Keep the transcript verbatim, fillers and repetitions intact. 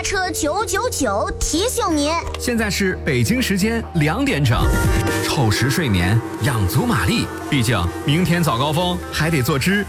车九九九提醒您， 现在是北京时间两点整，凑时睡眠，养足马力，毕竟明天早高峰还得做只